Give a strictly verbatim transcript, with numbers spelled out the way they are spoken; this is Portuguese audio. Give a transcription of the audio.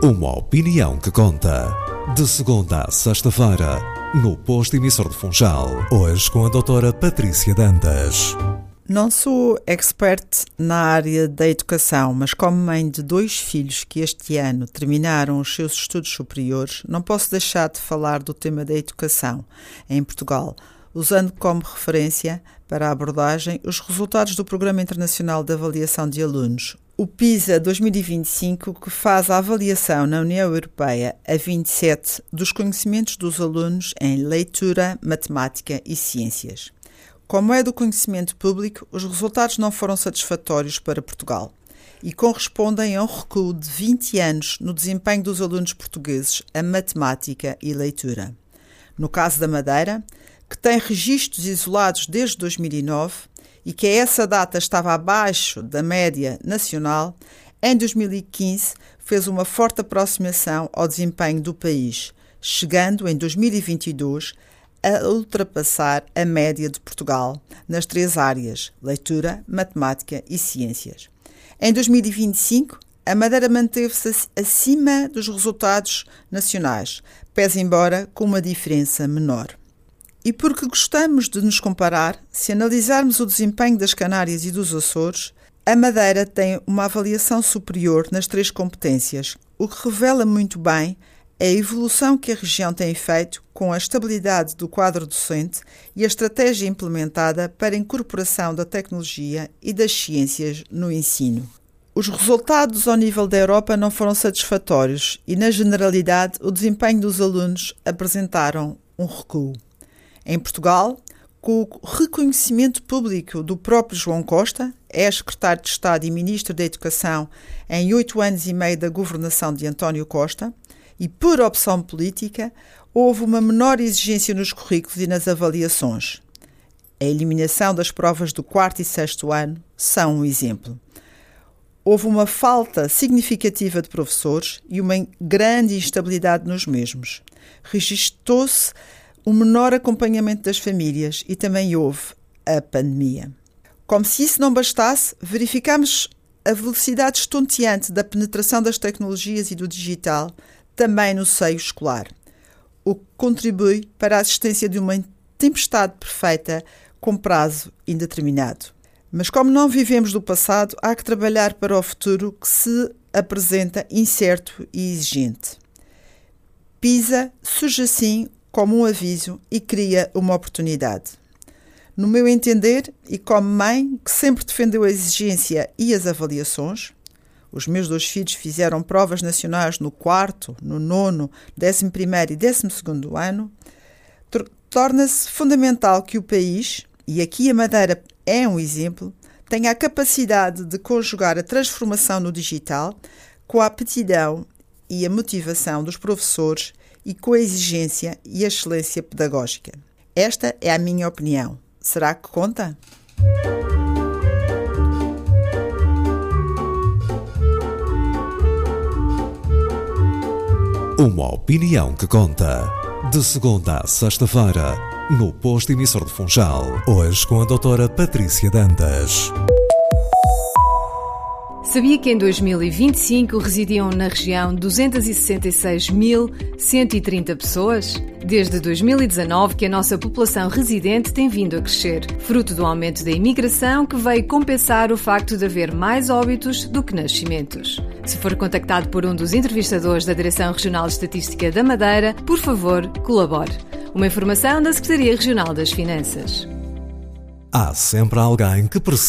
Uma opinião que conta. De segunda a sexta-feira, no Posto Emissor de Funchal. Hoje com a doutora Patrícia Dantas. Não sou expert na área da educação, mas como mãe de dois filhos que este ano terminaram os seus estudos superiores, não posso deixar de falar do tema da educação em Portugal, usando como referência para a abordagem os resultados do Programa Internacional de Avaliação de Alunos, o PISA dois mil e vinte e cinco, que faz a avaliação na União Europeia a vinte e sete dos conhecimentos dos alunos em leitura, matemática e ciências. Como é do conhecimento público, os resultados não foram satisfatórios para Portugal e correspondem a um recuo de vinte anos no desempenho dos alunos portugueses a matemática e leitura. No caso da Madeira, que tem registros isolados desde dois mil e nove e que a essa data estava abaixo da média nacional, em dois mil e quinze fez uma forte aproximação ao desempenho do país, chegando em dois mil e vinte e dois a ultrapassar a média de Portugal nas três áreas, leitura, matemática e ciências. Em dois mil e vinte e cinco, a Madeira manteve-se acima dos resultados nacionais, pese embora com uma diferença menor. E porque gostamos de nos comparar, se analisarmos o desempenho das Canárias e dos Açores, a Madeira tem uma avaliação superior nas três competências, o que revela muito bem a evolução que a região tem feito com a estabilidade do quadro docente e a estratégia implementada para a incorporação da tecnologia e das ciências no ensino. Os resultados ao nível da Europa não foram satisfatórios e, na generalidade, o desempenho dos alunos apresentaram um recuo. Em Portugal, com o reconhecimento público do próprio João Costa, ex-secretário de Estado e Ministro da Educação em oito anos e meio da governação de António Costa, e por opção política, houve uma menor exigência nos currículos e nas avaliações. A eliminação das provas do quarto e sexto ano são um exemplo. Houve uma falta significativa de professores e uma grande instabilidade nos mesmos. Registou-se um menor acompanhamento das famílias e também houve a pandemia. Como se isso não bastasse, verificamos a velocidade estonteante da penetração das tecnologias e do digital também no seio escolar, o que contribui para a existência de uma tempestade perfeita com prazo indeterminado. Mas como não vivemos do passado, há que trabalhar para o futuro que se apresenta incerto e exigente. PISA surge assim como um aviso e cria uma oportunidade. No meu entender, e como mãe que sempre defendeu a exigência e as avaliações, os meus dois filhos fizeram provas nacionais no quarto, no nono, décimo primeiro e décimo segundo ano, torna-se fundamental que o país, e aqui a Madeira é um exemplo, tenha a capacidade de conjugar a transformação no digital com a aptidão e a motivação dos professores e com a exigência e a excelência pedagógica. Esta é a minha opinião. Será que conta? Uma opinião que conta. De segunda a sexta-feira, no Posto Emissor de Funchal. Hoje com a doutora Patrícia Dantas. Sabia que em dois mil e vinte e cinco residiam na região duzentos e sessenta e seis mil cento e trinta pessoas? Desde dois mil e dezanove que a nossa população residente tem vindo a crescer, fruto do aumento da imigração que veio compensar o facto de haver mais óbitos do que nascimentos. Se for contactado por um dos entrevistadores da Direção Regional de Estatística da Madeira, por favor, colabore. Uma informação da Secretaria Regional das Finanças. Há sempre alguém que precisa